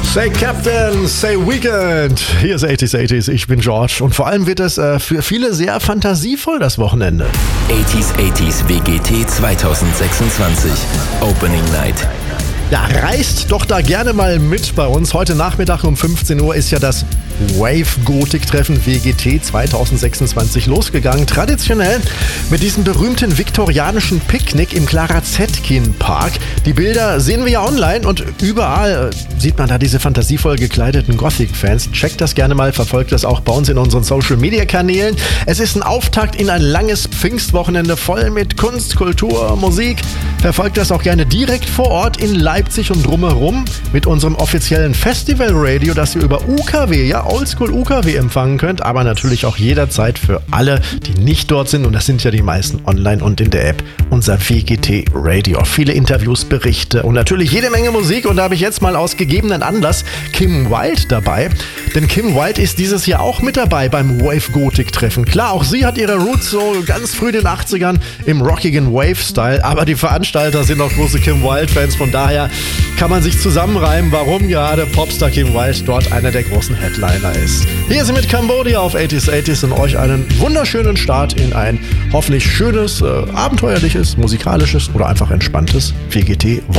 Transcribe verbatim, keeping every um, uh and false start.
Say Captain, say Weekend. Hier ist achtziger achtziger, ich bin George. Und vor allem wird es äh, für viele sehr fantasievoll, das Wochenende. achtziger achtziger W G T zwanzig sechsundzwanzig Opening Night. Ja, reist doch da gerne mal mit bei uns. Heute Nachmittag um fünfzehn Uhr ist ja das Wave-Gotik-Treffen W G T zwanzig sechsundzwanzig losgegangen. Traditionell mit diesem berühmten viktorianischen Picknick im Clara Zetkin Park. Die Bilder sehen wir ja online und überall sieht man da diese fantasievoll gekleideten Gothic-Fans. Checkt das gerne mal, verfolgt das auch bei uns in unseren Social-Media-Kanälen. Es ist ein Auftakt in ein langes Pfingstwochenende voll mit Kunst, Kultur, Musik. Verfolgt das auch gerne direkt vor Ort in Leipzig und drumherum mit unserem offiziellen Festival-Radio, das ihr über U K W, ja, Oldschool U K W empfangen könnt, aber natürlich auch jederzeit für alle, die nicht dort sind, und das sind ja die meisten online und in der App, unser W G T Radio. Viele Interviews, Berichte und natürlich jede Menge Musik, und da habe ich jetzt mal aus gegebenen Anlass Kim Wilde dabei, denn Kim Wilde ist dieses Jahr auch mit dabei beim Wave-Gotik-Treffen. Klar, auch sie hat ihre Roots so ganz früh in den achtzigern im rockigen Wave-Style, aber die Veranstalter sind auch große Kim Wilde-Fans, von daher kann man sich zusammenreimen, warum gerade Popstar Kim Wilde dort einer der großen Headliner ist. Hier sind mit Cambodia auf achtziger achtziger und euch einen wunderschönen Start in ein hoffentlich schönes, äh, abenteuerliches, musikalisches oder einfach entspanntes W G T-Wochenende.